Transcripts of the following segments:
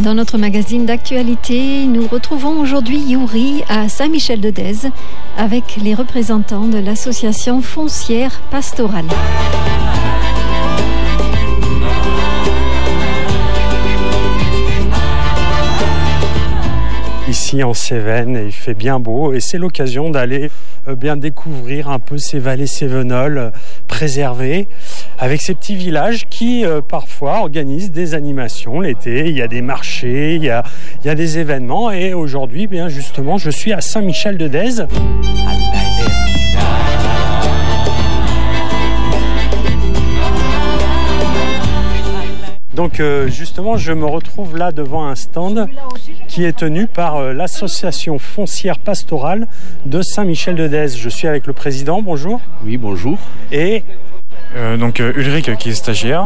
Dans notre magazine d'actualité, nous retrouvons aujourd'hui Youri à Saint-Michel-de-Dèze avec les représentants de l'association foncière pastorale. Ici en Cévennes, il fait bien beau et c'est l'occasion d'aller bien découvrir un peu ces vallées cévenoles préservées avec ces petits villages qui parfois organisent des animations l'été. Il y a des marchés, il y a des événements et aujourd'hui, bien justement, je suis à Saint-Michel-de-Dèze. Donc justement, je me retrouve là devant un stand qui est tenu par l'association foncière pastorale de Saint-Michel-de-Dèze. Je suis avec le président, bonjour. Oui, bonjour. Et Ulrich qui est stagiaire.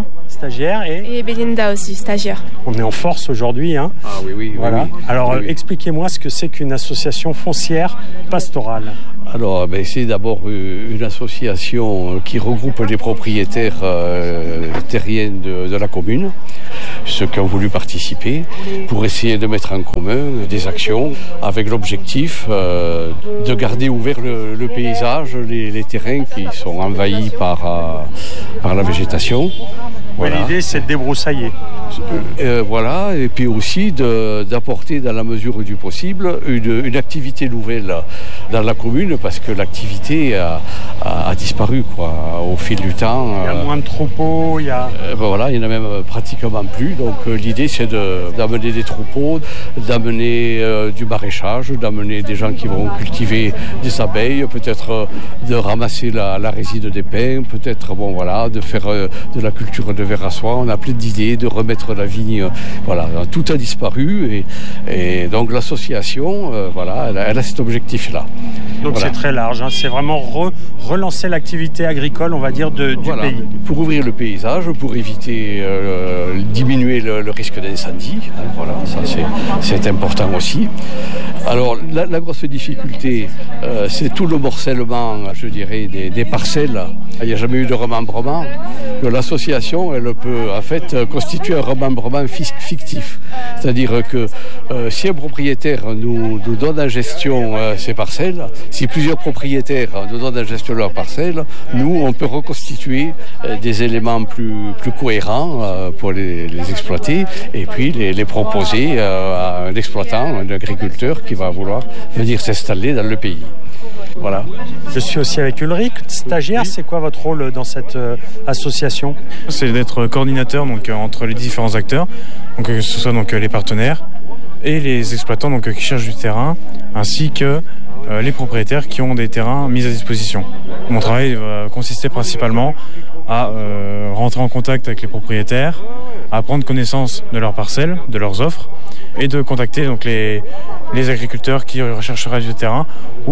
Et Belinda aussi, stagiaire. On est en force aujourd'hui. Hein. Ah oui. Voilà. Oui. Alors expliquez-moi ce que c'est qu'une association foncière pastorale. Alors, c'est d'abord une association qui regroupe les propriétaires terriens de la commune, ceux qui ont voulu participer, pour essayer de mettre en commun des actions avec l'objectif de garder ouvert le paysage, les terrains qui sont envahis par la végétation. Voilà. L'idée, c'est de débroussailler. Voilà, et puis aussi d'apporter dans la mesure du possible une activité nouvelle dans la commune, parce que l'activité a disparu au fil du temps. Il y a moins de troupeaux, il y en a même pratiquement plus. Donc l'idée, c'est d'amener des troupeaux, d'amener du maraîchage, d'amener des gens qui vont cultiver des abeilles, peut-être de ramasser la résine des pins, peut-être de faire de la culture de verre à soie. On a plein d'idées de remettre la vigne. Voilà, tout a disparu et donc l'association, elle a cet objectif-là. Donc c'est très large, hein. C'est vraiment relancer l'activité agricole, on va dire, du pays. Pour ouvrir le paysage, pour éviter, diminuer le risque d'incendie. Ça c'est important aussi. Alors la grosse difficulté, c'est tout le morcellement, je dirais, des parcelles. Il n'y a jamais eu de remembrement. L'association, elle peut en fait constituer un remembrement fictif. C'est-à-dire que si un propriétaire nous donne en gestion ses parcelles, si plusieurs propriétaires nous donnent en gestion leurs parcelles, nous, on peut reconstituer des éléments plus cohérents pour les exploiter et puis les proposer à un exploitant, un agriculteur qui va vouloir venir s'installer dans le pays. Voilà. Je suis aussi avec Ulrich, stagiaire. Oui. C'est quoi votre rôle dans cette association ? C'est d'être coordinateur entre les différents acteurs, que ce soit les partenaires et les exploitants qui cherchent du terrain, ainsi que les propriétaires qui ont des terrains mis à disposition. Mon travail va consister principalement à rentrer en contact avec les propriétaires, à prendre connaissance de leurs parcelles, de leurs offres, et de contacter les agriculteurs qui rechercheraient du terrain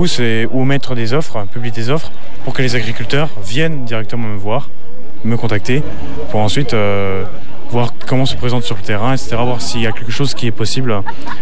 ou mettre des offres, publier des offres pour que les agriculteurs viennent directement me contacter pour ensuite voir comment se présente sur le terrain, etc., voir s'il y a quelque chose qui est possible,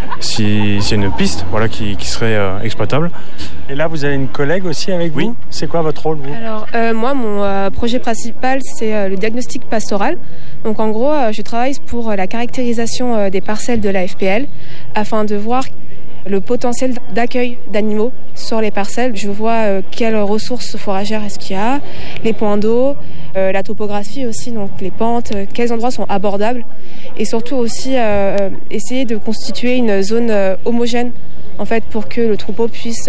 s'il y a une piste qui serait exploitable. Et là, vous avez une collègue aussi avec vous ? C'est quoi votre rôle, vous ? Alors, moi, mon projet principal, c'est le diagnostic pastoral. Donc, en gros, je travaille pour la caractérisation des parcelles de la FPL afin de voir le potentiel d'accueil d'animaux sur les parcelles. Je vois quelles ressources fourragères est-ce qu'il y a, les points d'eau, la topographie aussi, donc les pentes, quels endroits sont abordables et surtout aussi essayer de constituer une zone homogène en fait, pour que le troupeau puisse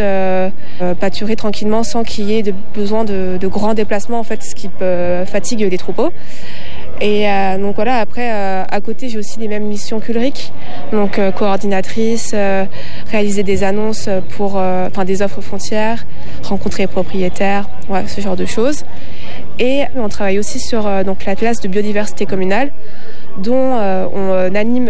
pâturer tranquillement sans qu'il y ait besoin de grands déplacements, en fait, ce qui fatigue les troupeaux. Et donc voilà, après, à côté, j'ai aussi les mêmes missions qu'Ulrich, donc coordinatrice, réaliser des annonces pour des offres foncières, rencontrer les propriétaires, ce genre de choses. Et on travaille aussi sur l'atlas de biodiversité communale, dont on anime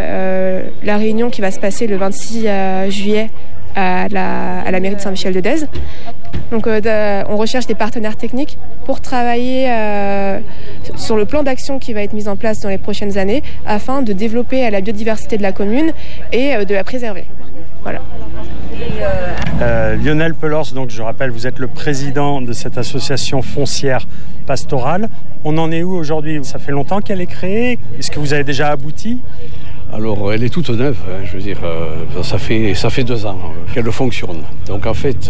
la réunion qui va se passer le 26 juillet à la mairie de Saint-Michel-de-Dèze. Donc on recherche des partenaires techniques pour travailler sur le plan d'action qui va être mis en place dans les prochaines années afin de développer la biodiversité de la commune et de la préserver. Voilà. Lionel Pelors, donc je rappelle, vous êtes le président de cette association foncière pastorale. On en est où aujourd'hui ? Ça fait longtemps qu'elle est créée ? Est-ce que vous avez déjà abouti ? Alors, elle est toute neuve, hein, je veux dire, ça fait 2 ans qu'elle fonctionne. Donc, en fait,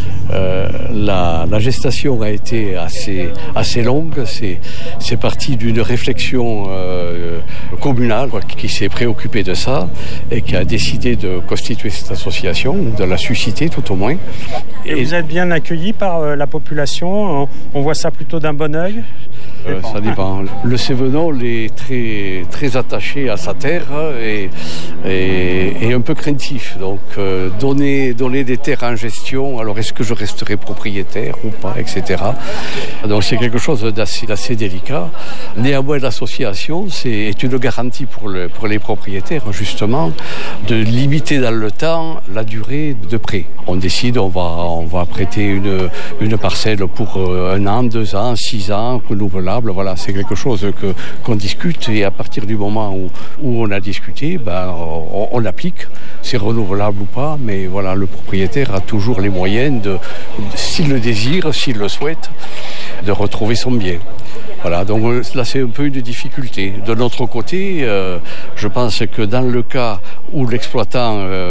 la gestation a été assez longue. C'est parti d'une réflexion communale qui s'est préoccupée de ça et qui a décidé de constituer cette association, de la susciter tout au moins. Et vous êtes bien accueilli par la population? On voit ça plutôt d'un bon œil? Ça dépend. Le Cévenol est très, très attaché à sa terre et un peu craintif. Donc, donner des terres en gestion, alors est-ce que je resterai propriétaire ou pas, etc. Donc, c'est quelque chose d'assez délicat. Néanmoins, l'association, c'est une garantie pour les propriétaires, justement, de limiter dans le temps la durée de prêt. On décide, on va prêter une parcelle pour 1 an, 2 ans, 6 ans, renouvelable. Voilà, c'est quelque chose qu'on discute et à partir du moment où on a discuté, on l'applique. C'est renouvelable ou pas, mais voilà, le propriétaire a toujours les moyens s'il le désire, s'il le souhaite, de retrouver son bien. Voilà, donc là c'est un peu une difficulté. De notre côté, je pense que dans le cas où l'exploitant